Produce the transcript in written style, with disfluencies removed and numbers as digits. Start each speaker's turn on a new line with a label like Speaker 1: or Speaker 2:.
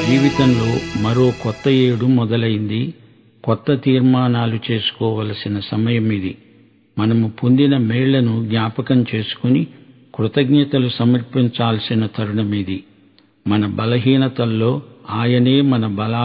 Speaker 1: జీవితంలో మరో కొత్త ఏడు మొదలైంది. కొత్త తీర్మానాలు చేసుకోవలసిన సమయం ఇది. మనము పొందిన మేళ్లను జ్ఞాపకం చేసుకుని కృతజ్ఞతలు సమర్పించాల్సిన తరుణమిది. మన బలహీనతల్లో ఆయనే మన